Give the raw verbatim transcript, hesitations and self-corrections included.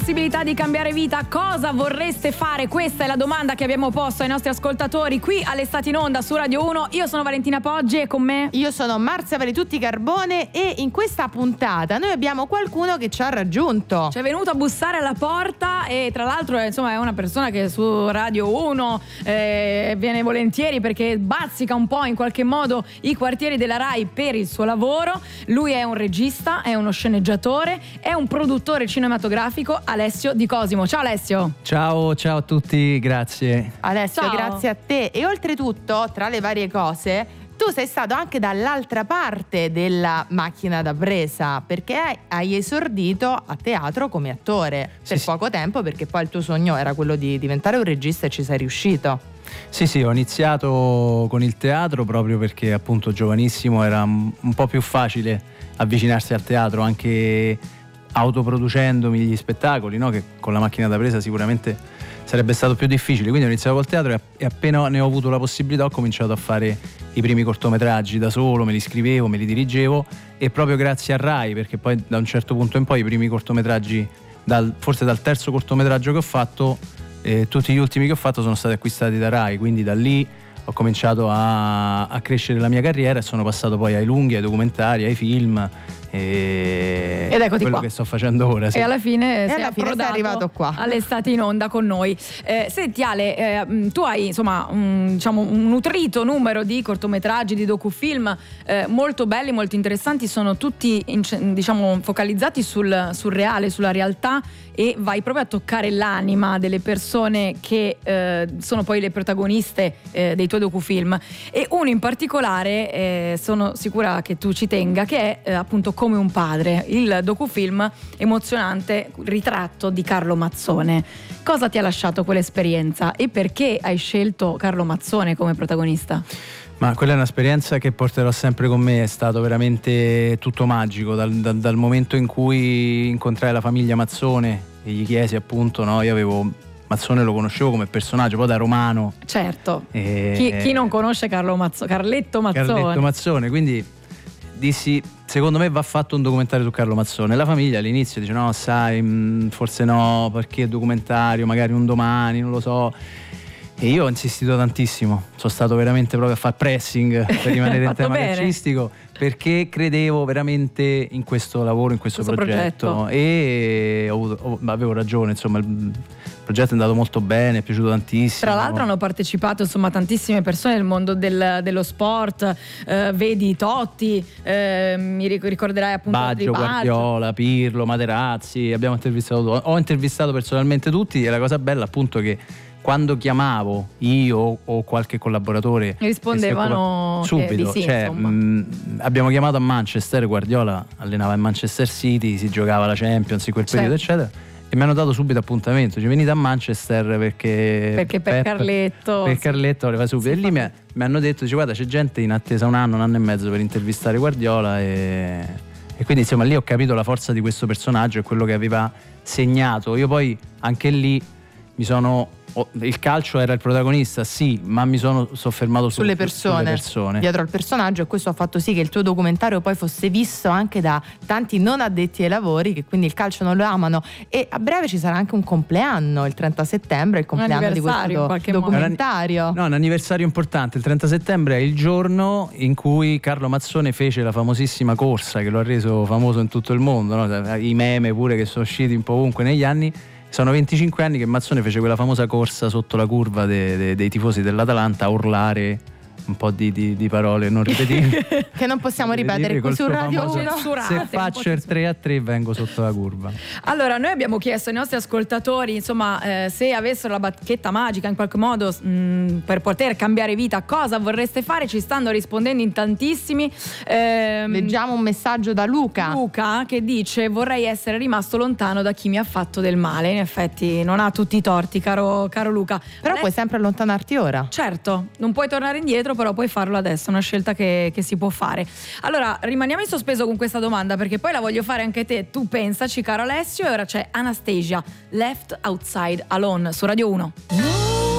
possibilità di cambiare vita, cosa vorreste fare? Questa è la domanda che abbiamo posto ai nostri ascoltatori qui all'Estate in Onda su Radio uno. Io sono Valentina Poggi e con me io sono Marzia Paretutti Carbone, e in questa puntata noi abbiamo qualcuno che ci ha raggiunto. Ci è venuto a bussare alla porta e tra l'altro insomma è una persona che su Radio uno eh, viene volentieri perché bazzica un po' in qualche modo i quartieri della Rai per il suo lavoro. Lui è un regista, è uno sceneggiatore, è un produttore cinematografico, Alessio Di Cosimo. Ciao Alessio. Ciao, ciao a tutti, grazie. Alessio, Ciao. grazie a te. E oltretutto, tra le varie cose, tu sei stato anche dall'altra parte della macchina da presa, perché hai esordito a teatro come attore per sì, poco sì. tempo, perché poi il tuo sogno era quello di diventare un regista e ci sei riuscito. Sì, sì, ho iniziato con il teatro proprio perché appunto giovanissimo era un po' più facile avvicinarsi al teatro, anche autoproducendomi gli spettacoli, no? Che con la macchina da presa sicuramente sarebbe stato più difficile. Quindi ho iniziato col teatro e appena ne ho avuto la possibilità ho cominciato a fare i primi cortometraggi da solo, me li scrivevo, me li dirigevo, e proprio grazie a Rai, perché poi da un certo punto in poi i primi cortometraggi, dal, forse dal terzo cortometraggio che ho fatto, eh, tutti gli ultimi che ho fatto sono stati acquistati da Rai, quindi da lì ho cominciato a, a crescere la mia carriera e sono passato poi ai lunghi, ai documentari, ai film. E Ed eccoti quello qua che sto facendo ora, sì. e alla fine E sei alla fine sei arrivato qua all'Estate in Onda con noi. Eh, senti Ale, eh, tu hai insomma un, diciamo, un nutrito numero di cortometraggi, di docufilm eh, molto belli, molto interessanti, sono tutti in, diciamo focalizzati sul, sul reale, sulla realtà, e vai proprio a toccare l'anima delle persone che eh, sono poi le protagoniste eh, dei tuoi docufilm, e uno in particolare eh, sono sicura che tu ci tenga, che è eh, appunto Come un padre, il docufilm emozionante ritratto di Carlo Mazzone. Cosa ti ha lasciato quell'esperienza e perché hai scelto Carlo Mazzone come protagonista? Ma quella è un'esperienza che porterò sempre con me, è stato veramente tutto magico, dal, dal, dal momento in cui incontrai la famiglia Mazzone e gli chiesi appunto, no, io avevo Mazzone, lo conoscevo come personaggio, poi da romano. Certo, e, chi, chi non conosce Carlo Mazzone, Carletto Mazzone. Carletto Mazzone, quindi dissi, secondo me va fatto un documentario su Carlo Mazzone. La famiglia all'inizio dice no, sai, mh, forse no, perché documentario, magari un domani, non lo so. E io ho insistito tantissimo, sono stato veramente proprio a fare pressing per rimanere in tema bene. calcistico, perché credevo veramente in questo lavoro, in questo, questo progetto. progetto E ho avuto, ho, avevo ragione, insomma il progetto è andato molto bene, è piaciuto tantissimo. Tra l'altro hanno partecipato insomma tantissime persone del mondo del, dello sport, eh, vedi Totti, eh, mi ricorderai appunto Baggio, Baggio, Guardiola, Pirlo, Materazzi, abbiamo intervistato, ho intervistato personalmente tutti, e la cosa bella appunto che quando chiamavo io o qualche collaboratore rispondevano subito, di sì, cioè, mh, abbiamo chiamato a Manchester, Guardiola allenava in Manchester City, si giocava la Champions in quel certo. periodo eccetera, e mi hanno dato subito appuntamento, cioè venite a Manchester perché perché per Pep, Carletto per sì. Carletto voleva subito, e lì mi, mi hanno detto, dice, guarda c'è gente in attesa un anno, un anno e mezzo per intervistare Guardiola, e, e quindi insomma lì ho capito la forza di questo personaggio e quello che aveva segnato. Io poi anche lì mi sono oh, il calcio era il protagonista, sì, ma mi sono soffermato su, sulle, persone, sulle persone dietro al personaggio, e questo ha fatto sì che il tuo documentario poi fosse visto anche da tanti non addetti ai lavori, che quindi il calcio non lo amano. E a breve ci sarà anche un compleanno, il trenta settembre, il compleanno di questo do- documentario. No, un anniversario importante. Il trenta settembre è il giorno in cui Carlo Mazzone fece la famosissima corsa che lo ha reso famoso in tutto il mondo, no? I meme pure che sono usciti un po' ovunque negli anni. Sono venticinque anni che Mazzone fece quella famosa corsa sotto la curva de, de, dei tifosi dell'Atalanta a urlare un po' di, di, di parole non ripetibili che non possiamo ripetere qui su Radio uno. Se faccio il tre a tre vengo sotto la curva. Allora noi abbiamo chiesto ai nostri ascoltatori insomma eh, se avessero la bacchetta magica in qualche modo mh, per poter cambiare vita, cosa vorreste fare. Ci stanno rispondendo in tantissimi. eh, Leggiamo un messaggio da Luca Luca che dice: vorrei essere rimasto lontano da chi mi ha fatto del male. In effetti non ha tutti i torti, caro, caro Luca, però adesso puoi sempre allontanarti ora. Certo, non puoi tornare indietro, però puoi farlo adesso, è una scelta che, che si può fare. Allora rimaniamo in sospeso con questa domanda, perché poi la voglio fare anche te. Tu pensaci, caro Alessio. E ora c'è Anastasia, Left Outside Alone su Radio uno.